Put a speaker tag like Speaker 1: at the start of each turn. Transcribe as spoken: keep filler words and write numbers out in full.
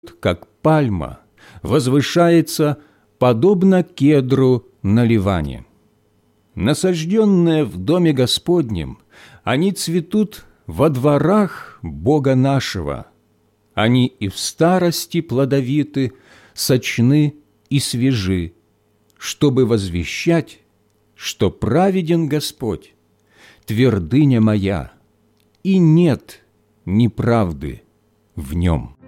Speaker 1: как пальма, возвышается, подобно кедру на Ливане. Насажденные в доме Господнем, они цветут во дворах Бога нашего. Они и в старости плодовиты, сочны и свежи, чтобы возвещать, что праведен Господь, твердыня моя, и нет неправды в нем».